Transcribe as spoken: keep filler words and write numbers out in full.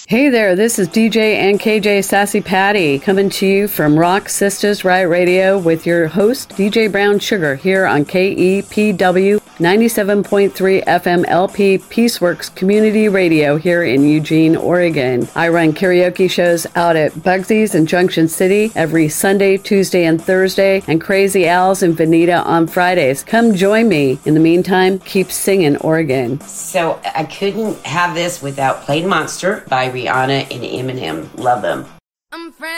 Hey there, this is D J and K J Sassy Patty coming to you from Rock Sisters Riot Radio with your host, D J Brown Sugar, here on K E P W ninety-seven point three F M L P Peaceworks Community Radio here in Eugene, Oregon. I run karaoke shows out at Bugsy's in Junction City every Sunday, Tuesday, and Thursday, and Crazy Owls in Veneta on Fridays. Come join me. In the meantime, keep singing, Oregon. So I couldn't have this without Plain Monster by Rihanna and Eminem. Love them.